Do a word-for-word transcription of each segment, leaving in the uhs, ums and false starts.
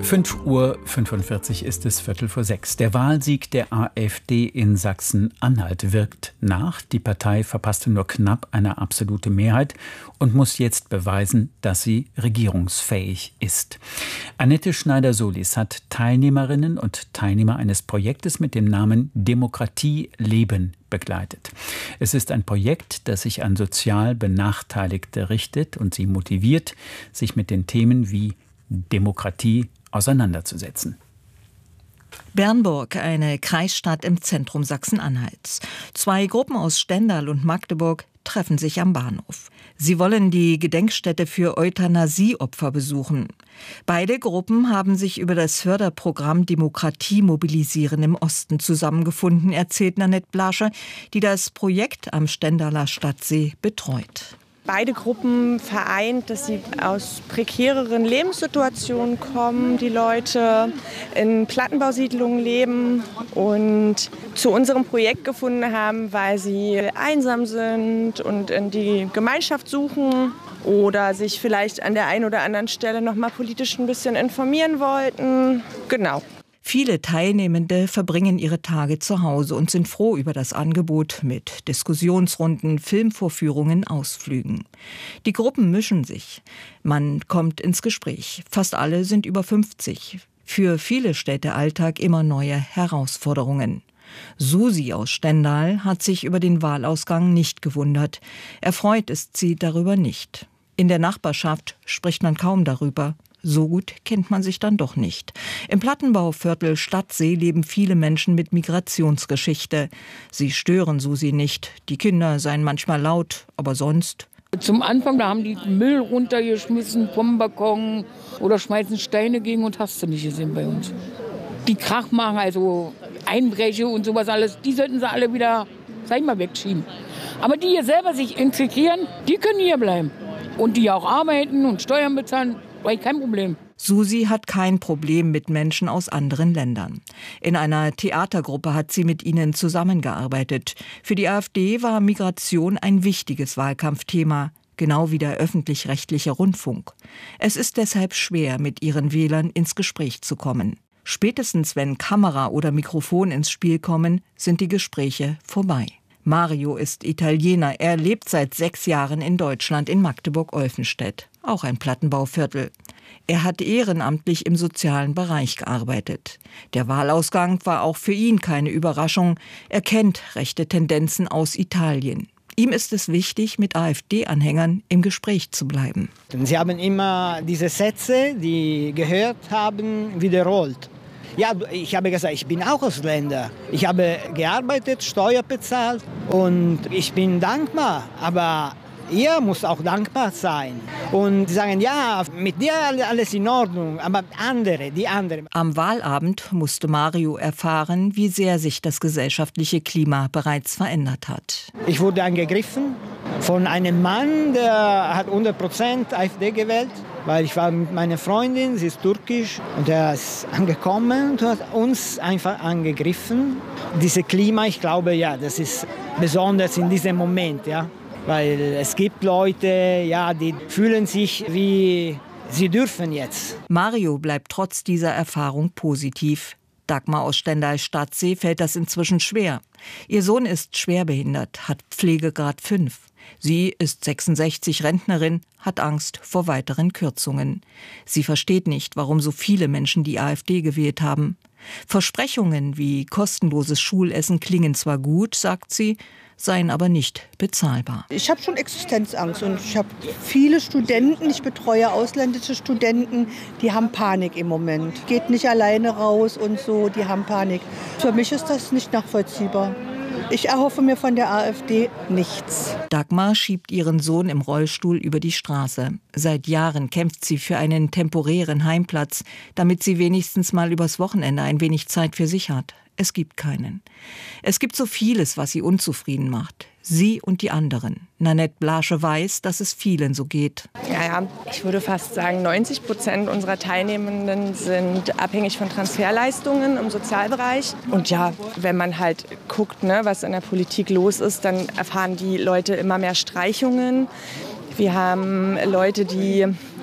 fünf Uhr fünfundvierzig ist es, Viertel vor sechs. Der Wahlsieg der AfD in Sachsen-Anhalt wirkt nach. Die Partei verpasste nur knapp eine absolute Mehrheit und muss jetzt beweisen, dass sie regierungsfähig ist. Annette Schneider-Solis hat Teilnehmerinnen und Teilnehmer eines Projektes mit dem Namen Demokratie leben begleitet. Es ist ein Projekt, das sich an sozial Benachteiligte richtet und sie motiviert, sich mit den Themen wie Demokratie auseinanderzusetzen. Bernburg, eine Kreisstadt im Zentrum Sachsen-Anhalts. Zwei Gruppen aus Stendal und Magdeburg treffen sich am Bahnhof. Sie wollen die Gedenkstätte für Euthanasieopfer besuchen. Beide Gruppen haben sich über das Förderprogramm Demokratie mobilisieren im Osten zusammengefunden, erzählt Nanette Blasche, die das Projekt am Stendaler Stadtsee betreut. Beide Gruppen vereint, dass sie aus prekäreren Lebenssituationen kommen, die Leute in Plattenbausiedlungen leben und zu unserem Projekt gefunden haben, weil sie einsam sind und in die Gemeinschaft suchen oder sich vielleicht an der einen oder anderen Stelle noch mal politisch ein bisschen informieren wollten. Genau. Viele Teilnehmende verbringen ihre Tage zu Hause und sind froh über das Angebot mit Diskussionsrunden, Filmvorführungen, Ausflügen. Die Gruppen mischen sich. Man kommt ins Gespräch. Fast alle sind über fünfzig. Für viele stellt der Alltag immer neue Herausforderungen. Susi aus Stendal hat sich über den Wahlausgang nicht gewundert. Erfreut ist sie darüber nicht. In der Nachbarschaft spricht man kaum darüber. So gut kennt man sich dann doch nicht. Im Plattenbauviertel Stadtsee leben viele Menschen mit Migrationsgeschichte. Sie stören Susi nicht. Die Kinder seien manchmal laut, aber sonst... Zum Anfang, da haben die Müll runtergeschmissen vom Balkon oder schmeißen Steine gegen und hast du nicht gesehen bei uns. Die Krach machen, also Einbrecher und sowas alles, die sollten sie alle wieder, sag ich mal, wegschieben. Aber die hier selber sich integrieren, die können hier bleiben. Und die auch arbeiten und Steuern bezahlen, war kein Problem. Susi hat kein Problem mit Menschen aus anderen Ländern. In einer Theatergruppe hat sie mit ihnen zusammengearbeitet. Für die AfD war Migration ein wichtiges Wahlkampfthema, genau wie der öffentlich-rechtliche Rundfunk. Es ist deshalb schwer, mit ihren Wählern ins Gespräch zu kommen. Spätestens wenn Kamera oder Mikrofon ins Spiel kommen, sind die Gespräche vorbei. Mario ist Italiener. Er lebt seit sechs Jahren in Deutschland, in Magdeburg-Olfenstedt, auch ein Plattenbauviertel. Er hat ehrenamtlich im sozialen Bereich gearbeitet. Der Wahlausgang war auch für ihn keine Überraschung. Er kennt rechte Tendenzen aus Italien. Ihm ist es wichtig, mit AfD-Anhängern im Gespräch zu bleiben. Sie haben immer diese Sätze, die gehört haben, wiederholt. Ja, ich habe gesagt, ich bin auch Ausländer. Ich habe gearbeitet, Steuer bezahlt und ich bin dankbar. Aber ihr müsst auch dankbar sein. Und sie sagen, ja, mit dir alles in Ordnung, aber andere, die anderen. Am Wahlabend musste Mario erfahren, wie sehr sich das gesellschaftliche Klima bereits verändert hat. Ich wurde angegriffen von einem Mann, der hat hundert Prozent AfD gewählt. Weil ich war mit meiner Freundin, sie ist türkisch, und er ist angekommen und hat uns einfach angegriffen. Dieses Klima, ich glaube, ja, das ist besonders in diesem Moment, ja. Weil es gibt Leute, ja, die fühlen sich wie sie dürfen jetzt. Mario bleibt trotz dieser Erfahrung positiv. Dagmar aus Stendal-Stadtsee fällt das inzwischen schwer. Ihr Sohn ist schwerbehindert, hat Pflegegrad fünf. Sie ist sechsundsechzig, Rentnerin, hat Angst vor weiteren Kürzungen. Sie versteht nicht, warum so viele Menschen die AfD gewählt haben. Versprechungen wie kostenloses Schulessen klingen zwar gut, sagt sie, seien aber nicht bezahlbar. Ich habe schon Existenzangst und ich habe viele Studenten, ich betreue ausländische Studenten, die haben Panik im Moment. Geht nicht alleine raus und so, die haben Panik. Für mich ist das nicht nachvollziehbar. Ich erhoffe mir von der AfD nichts. Dagmar schiebt ihren Sohn im Rollstuhl über die Straße. Seit Jahren kämpft sie für einen temporären Heimplatz, damit sie wenigstens mal übers Wochenende ein wenig Zeit für sich hat. Es gibt keinen. Es gibt so vieles, was sie unzufrieden macht. Sie und die anderen. Nanette Blasche weiß, dass es vielen so geht. Ja, ja, ich würde fast sagen, neunzig Prozent unserer Teilnehmenden sind abhängig von Transferleistungen im Sozialbereich. Und ja, wenn man halt guckt, ne, was in der Politik los ist, dann erfahren die Leute immer mehr Streichungen. Wir haben Leute, die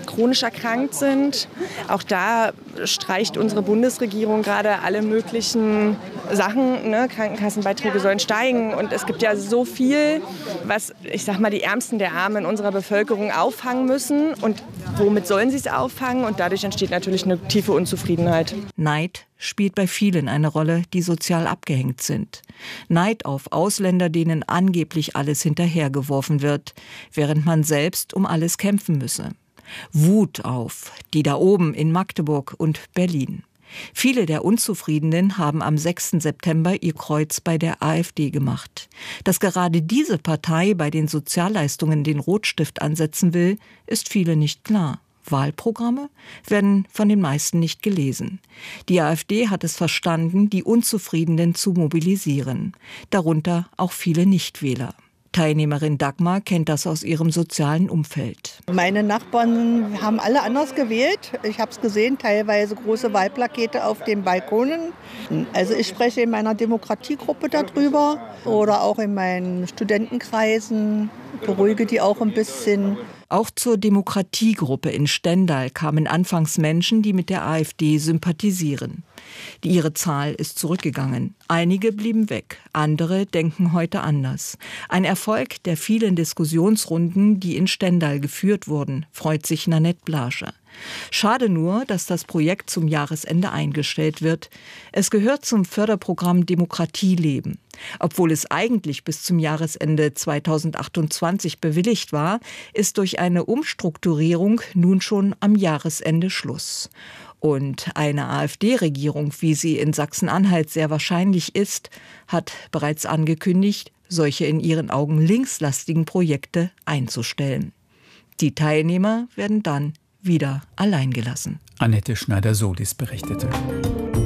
chronisch erkrankt sind. Auch da streicht unsere Bundesregierung gerade alle möglichen Sachen. Ne? Krankenkassenbeiträge sollen steigen. Und es gibt ja so viel, was, ich sag mal, die Ärmsten der Armen in unserer Bevölkerung auffangen müssen. Und womit sollen sie es auffangen? Und dadurch entsteht natürlich eine tiefe Unzufriedenheit. Neid spielt bei vielen eine Rolle, die sozial abgehängt sind. Neid auf Ausländer, denen angeblich alles hinterhergeworfen wird, während man selbst um alles kämpfen müsse. Wut auf die da oben in Magdeburg und Berlin. Viele der Unzufriedenen haben am sechsten September ihr Kreuz bei der AfD gemacht. Dass gerade diese Partei bei den Sozialleistungen den Rotstift ansetzen will, ist vielen nicht klar. Wahlprogramme werden von den meisten nicht gelesen. Die AfD hat es verstanden, die Unzufriedenen zu mobilisieren. Darunter auch viele Nichtwähler. Teilnehmerin Dagmar kennt das aus ihrem sozialen Umfeld. Meine Nachbarn haben alle anders gewählt. Ich habe es gesehen, teilweise große Wahlplakete auf den Balkonen. Also ich spreche in meiner Demokratiegruppe darüber oder auch in meinen Studentenkreisen, beruhige die auch ein bisschen. Auch zur Demokratiegruppe in Stendal kamen anfangs Menschen, die mit der AfD sympathisieren. Die ihre Zahl ist zurückgegangen. Einige blieben weg, andere denken heute anders. Ein Erfolg der vielen Diskussionsrunden, die in Stendal geführt wurden, freut sich Nanette Blascher. Schade nur, dass das Projekt zum Jahresende eingestellt wird. Es gehört zum Förderprogramm Demokratieleben. Obwohl es eigentlich bis zum Jahresende zweitausendachtundzwanzig bewilligt war, ist durch eine Umstrukturierung nun schon am Jahresende Schluss. Und eine AfD-Regierung, wie sie in Sachsen-Anhalt sehr wahrscheinlich ist, hat bereits angekündigt, solche in ihren Augen linkslastigen Projekte einzustellen. Die Teilnehmer werden dann wieder allein gelassen. Annette Schneider-Solis berichtete.